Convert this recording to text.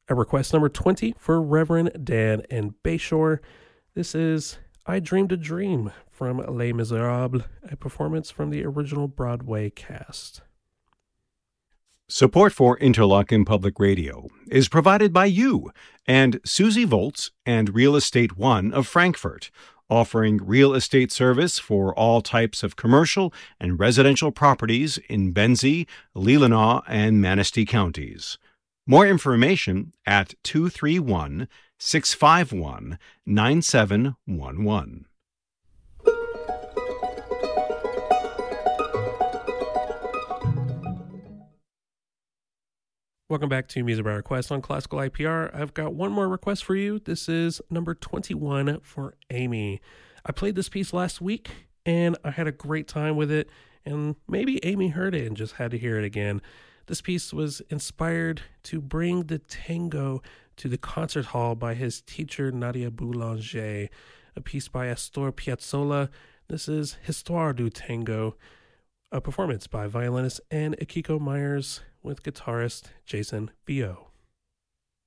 At request number 20 for Reverend Dan and Bayshore, this is I Dreamed a Dream from Les Miserables, a performance from the original Broadway cast. Support for Interlochen Public Radio is provided by you and Susie Volz and Real Estate One of Frankfurt, offering real estate service for all types of commercial and residential properties in Benzie, Leelanau, and Manistee counties. More information at 231-651-9711. Welcome back to Music by Request on Classical IPR. I've got one more request for you. This is number 21 for Amy. I played this piece last week, and I had a great time with it, and maybe Amy heard it and just had to hear it again. This piece was inspired to bring the tango to the concert hall by his teacher, Nadia Boulanger, a piece by Astor Piazzolla. This is Histoire du Tango, a performance by violinist Anne Akiko Myers with guitarist Jason Vio.